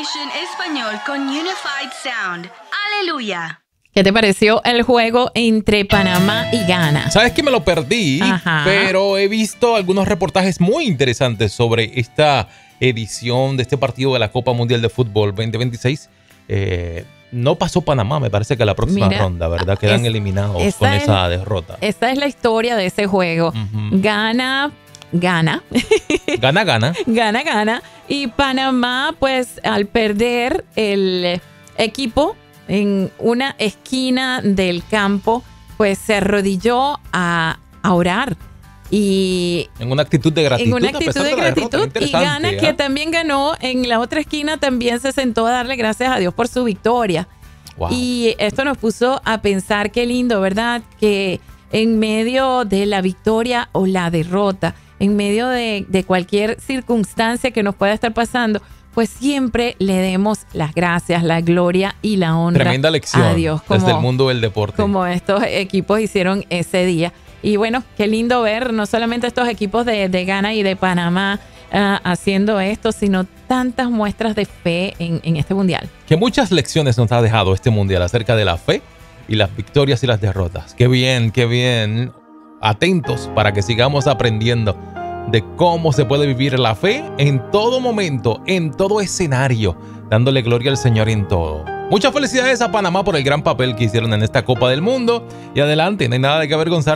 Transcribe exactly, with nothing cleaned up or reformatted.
Edition Español con Unified Sound. Aleluya. ¿Qué te pareció el juego entre Panamá y Ghana? Sabes que me lo perdí, Ajá. pero he visto algunos reportajes muy interesantes sobre esta edición de este partido de la Copa Mundial de Fútbol veinte veintiséis. Eh, no pasó Panamá, me parece que la próxima Mira, ronda, ¿verdad? Quedan es, eliminados con es, esa derrota. Esta es la historia de ese juego. Uh-huh. Ghana, Ghana. Gana, gana. Gana, gana. Y Panamá, pues, al perder el equipo en una esquina del campo, pues se arrodilló a, a orar. Y en una actitud de gratitud. En una actitud de, de gratitud. Y Ghana, ¿eh? Que también ganó en la otra esquina, también se sentó a darle gracias a Dios por su victoria. Wow. Y esto nos puso a pensar, qué lindo, ¿verdad? Que en medio de la victoria o la derrota, en medio de, de cualquier circunstancia que nos pueda estar pasando, pues siempre le demos las gracias, la gloria y la honra. Tremenda lección a Dios, como, desde el mundo del deporte. Como estos equipos hicieron ese día. Y bueno, qué lindo ver no solamente estos equipos de, de Ghana y de Panamá uh, haciendo esto, sino tantas muestras de fe en, en este mundial. Que muchas lecciones nos ha dejado este mundial acerca de la fe y las victorias y las derrotas. Qué bien, qué bien. Atentos para que sigamos aprendiendo de cómo se puede vivir la fe en todo momento, en todo escenario, dándole gloria al Señor en todo. Muchas felicidades a Panamá por el gran papel que hicieron en esta Copa del Mundo. Y adelante, no hay nada de que avergonzarse.